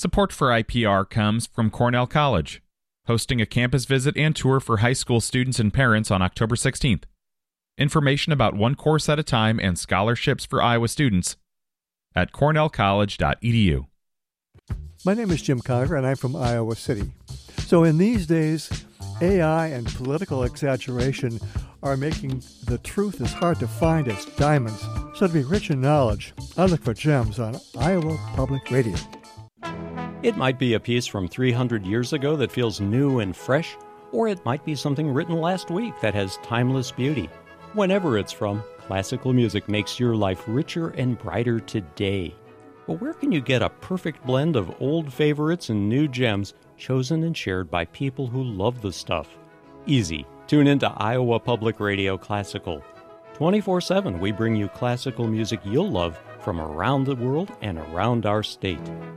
Support for IPR comes from Cornell College, hosting a campus visit and tour for high school students and parents on October 16th. Information about one course at a time and scholarships for Iowa students at cornellcollege.edu. My name is Jim Conger, and I'm from Iowa City. So in these days, AI and political exaggeration are making the truth as hard to find as diamonds. So to be rich in knowledge, I look for gems on Iowa Public Radio. It might be a piece from 300 years ago that feels new and fresh, or it might be something written last week that has timeless beauty. Whenever it's from, classical music makes your life richer and brighter today. But where can you get a perfect blend of old favorites and new gems chosen and shared by people who love the stuff? Easy. Tune into Iowa Public Radio Classical. 24/7 we bring you classical music you'll love from around the world and around our state.